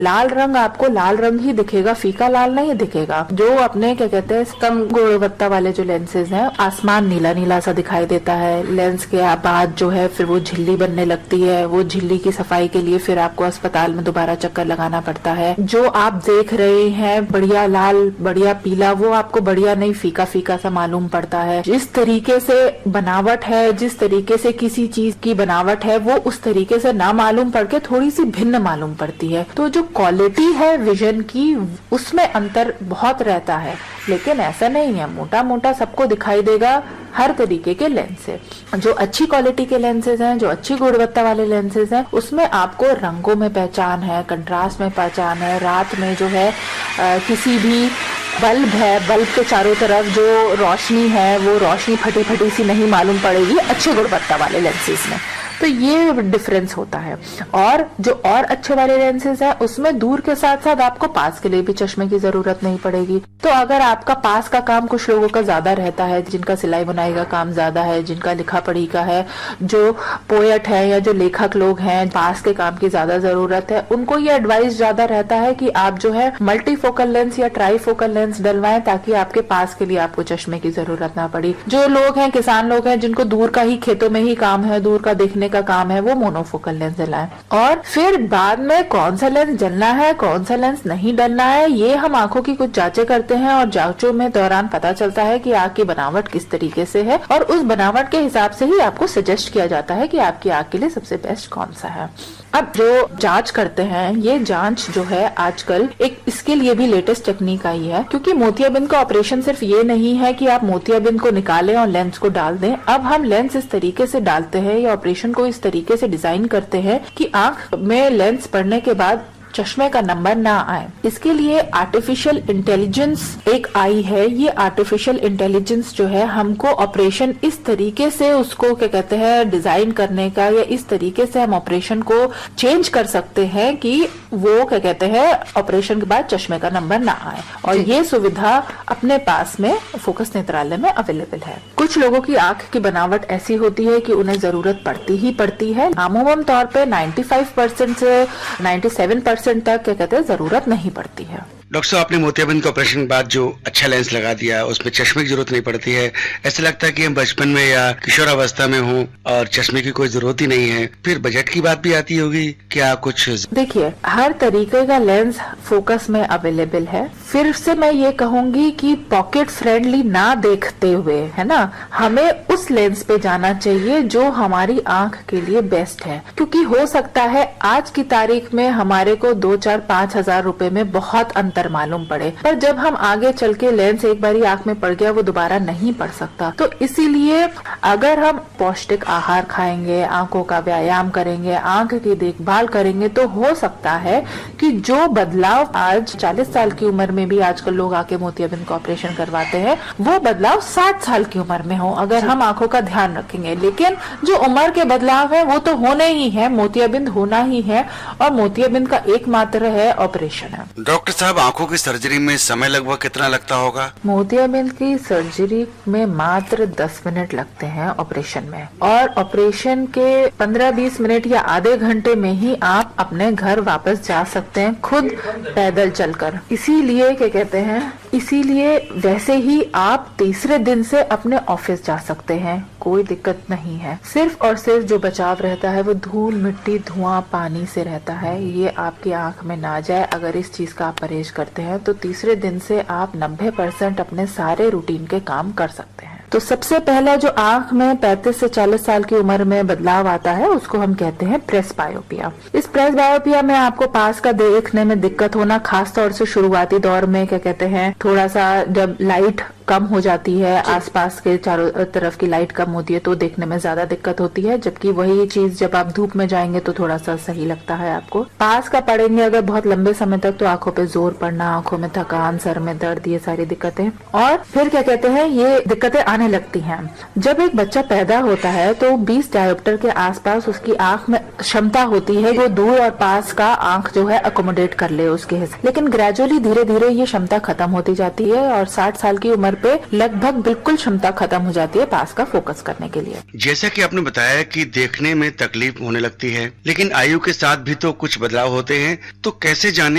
लाल रंग आपको लाल रंग ही दिखेगा, फीका लाल नहीं दिखेगा। जो अपने क्या कहते हैं कम गुणवत्ता वाले जो लेंसेज हैं, आसमान नीला नीला सा दिखाई देता है। लेंस के बाद जो है फिर वो झिल्ली बनने लगती है। वो झिल्ली की सफाई के लिए फिर आपको अस्पताल में दोबारा चक्कर लगाना पड़ता है। जो आप देख रहे हैं बढ़िया लाल बढ़िया पीला, वो आपको बढ़िया नहीं फीका फीका सा मालूम पड़ता है। जिस तरीके से बनावट है, जिस तरीके से किसी चीज की बनावट है, वो उस तरीके से ना मालूम पड़ के थोड़ी सी भिन्न मालूम पड़ती है। तो जो क्वालिटी है विजन की, उसमें अंतर बहुत रहता है। लेकिन ऐसा नहीं है मोटा मोटा सबको दिखाई देगा हर तरीके के लेंस से। जो अच्छी क्वालिटी के लेंसेज हैं, जो अच्छी गुणवत्ता वाले लेंसेज हैं, उसमें आपको रंगों में पहचान है, कंट्रास्ट में पहचान है। रात में जो है किसी भी बल्ब है, बल्ब के चारों तरफ जो रोशनी है वो रोशनी फटी फटी सी नहीं मालूम पड़ेगी अच्छी गुणवत्ता वाले लेंसेज में। तो ये डिफरेंस होता है। और जो और अच्छे वाले लेंसेज है उसमें दूर के साथ साथ आपको पास के लिए भी चश्मे की जरूरत नहीं पड़ेगी। तो अगर आपका पास का काम कुछ लोगों का ज्यादा रहता है, जिनका सिलाई बुनाई का काम ज्यादा है, जिनका लिखा पढ़ी का है, जो पोएट है या जो लेखक लोग हैं, पास के काम की ज्यादा जरूरत है, उनको ये एडवाइस ज्यादा रहता है कि आप जो है मल्टीफोकल लेंस या ट्राईफोकल लेंस डलवाएं, ताकि आपके पास के लिए आपको चश्मे की जरूरत ना पड़ी। जो लोग हैं, किसान लोग हैं, जिनको दूर का ही खेतों में ही काम है, दूर का देखने का काम है, वो मोनोफोकल लेंस डलाएं। और फिर बाद में कौन सा लेंस डलना है, कौन सा लेंस नहीं डलना है, ये हम आंखों की कुछ जांचें करते हैं और जांचों में दौरान पता चलता है कि आंख की बनावट किस तरीके से है, और उस बनावट के हिसाब से ही आपको सजेस्ट किया जाता है कि आपकी आंख के लिए सबसे बेस्ट कौन सा है। अब जो जांच करते हैं, ये जांच जो है आजकल एक इसके लिए भी लेटेस्ट टेक्निक आई है, क्योंकि मोतियाबिंद का ऑपरेशन सिर्फ ये नहीं है कि आप मोतियाबिंद को निकालें और लेंस को डाल दें। अब हम लेंस इस तरीके से डालते हैं या ऑपरेशन को इस तरीके से डिजाइन करते हैं कि आंख में लेंस पड़ने के बाद चश्मे का नंबर ना आए। इसके लिए आर्टिफिशियल इंटेलिजेंस एक आई है। ये आर्टिफिशियल इंटेलिजेंस जो है हमको ऑपरेशन इस तरीके से उसको क्या कहते हैं डिजाइन करने का, या इस तरीके से हम ऑपरेशन को चेंज कर सकते हैं कि वो क्या कहते हैं ऑपरेशन के बाद चश्मे का नंबर ना आए। और ये सुविधा अपने पास में फोकस नेत्रालय में अवेलेबल है। कुछ लोगों की आंख की बनावट ऐसी होती है कि उन्हें जरूरत पड़ती ही पड़ती है। आमूमन तौर पे 95% से 97% तक क्या कहते हैं जरूरत नहीं पड़ती है। डॉक्टर साहब, आपने मोतियाबिंद के ऑपरेशन के बाद जो अच्छा लेंस लगा दिया, उसमें चश्मे की जरूरत नहीं पड़ती है। ऐसा लगता है कि हम बचपन में या किशोरावस्था में हों और चश्मे की कोई जरूरत ही नहीं है। फिर बजट की बात भी आती होगी, क्या कुछ? देखिए, हर तरीके का लेंस फोकस में अवेलेबल है। फिर से मैं ये कहूंगी कि पॉकेट फ्रेंडली ना देखते हुए, है ना, हमें उस लेंस पे जाना चाहिए जो हमारी आंख के लिए बेस्ट है। क्योंकि हो सकता है आज की तारीख में हमारे को 2-4-5 हजार रुपए में बहुत अंतर मालूम पड़े, पर जब हम आगे चल के लेंस एक बारी आंख में पड़ गया वो दोबारा नहीं पड़ सकता। तो इसीलिए अगर हम पौष्टिक आहार खाएंगे, आंखों का व्यायाम करेंगे, आंख की देखभाल करेंगे, तो हो सकता है कि जो बदलाव आज 40 साल की उम्र में भी आजकल लोग आके मोतियाबिंद का ऑपरेशन करवाते हैं, वो बदलाव 60 साल की उम्र में हो, अगर हम आंखों का ध्यान रखेंगे। लेकिन जो उम्र के बदलाव है वो तो होने ही है, मोतियाबिंद होना ही है, और मोतियाबिंद का एकमात्र है ऑपरेशन है। डॉक्टर साहब, आंखों की सर्जरी में समय लगभग कितना लगता होगा? मोतियाबिंद की सर्जरी में मात्र 10 मिनट लगते हैं ऑपरेशन में, और ऑपरेशन के 15-20 मिनट या आधे घंटे में ही आप अपने घर वापस जा सकते हैं, खुद पैदल चलकर। इसीलिए क्या कहते हैं, इसीलिए वैसे ही आप तीसरे दिन से अपने ऑफिस जा सकते हैं, कोई दिक्कत नहीं है। सिर्फ और सिर्फ जो बचाव रहता है वो धूल मिट्टी धुआं पानी से रहता है, ये आपकी आंख में ना जाए। अगर इस चीज का आप परहेज करते हैं तो तीसरे दिन से आप 90% अपने सारे रूटीन के काम कर सकते हैं। तो सबसे पहला जो आंख में 35 से 40 साल की उम्र में बदलाव आता है उसको हम कहते हैं प्रेसबायोपिया। इस प्रेसबायोपिया में आपको पास का देखने में दिक्कत होना, खास तौर से शुरुआती दौर में क्या कहते हैं, थोड़ा सा जब लाइट कम हो जाती है, आसपास के चारों तरफ की लाइट कम होती है तो देखने में ज्यादा दिक्कत होती है। जबकि वही चीज जब आप धूप में जाएंगे तो थोड़ा सा सही लगता है आपको। पास का पड़ेंगे अगर बहुत लंबे समय तक तो आंखों पे जोर पड़ना, आंखों में थकान, सर में दर्द, ये सारी दिक्कतें। और फिर क्या कहते हैं, ये दिक्कतें आने लगती हैं जब एक बच्चा पैदा होता है तो 20 डायोप्टर के आसपास उसकी आंख में क्षमता होती है वो दूर और पास का आंख जो है अकोमोडेट कर ले उसके हिस्से। लेकिन ग्रेजुअली धीरे धीरे ये क्षमता खत्म होती जाती है और 60 साल की उम्र पे लगभग बिल्कुल क्षमता खत्म हो जाती है पास का फोकस करने के लिए। जैसा कि आपने बताया कि देखने में तकलीफ होने लगती है, लेकिन आयु के साथ भी तो कुछ बदलाव होते हैं, तो कैसे जाने